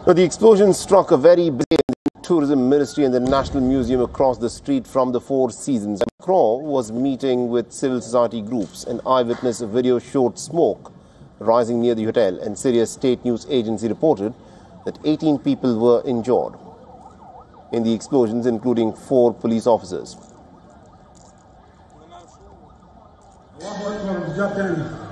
Now, the explosion struck a very brilliant Tourism Ministry and the National Museum across the street from the Four Seasons. Macron was meeting with civil society groups. An eyewitness video showed smoke rising near the hotel, and Syria's state news agency reported that 18 people were injured in the explosions, including 4 police officers.